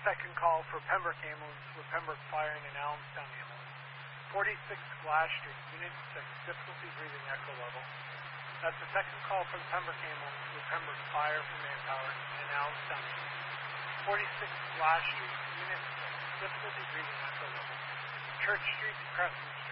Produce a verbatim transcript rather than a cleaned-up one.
second call for Pembroke Ambulance with Pembroke Fire and an Allenstown Ambulance. forty-six Glass Street, Unit six, difficulty breathing, echo level. That's the second call for the Pembroke Ambulance with Pembroke Fire for Manpower and Allenstown Ambulance. forty-six Glass Street, Unit six, difficulty breathing, echo level. Church Street, Crescent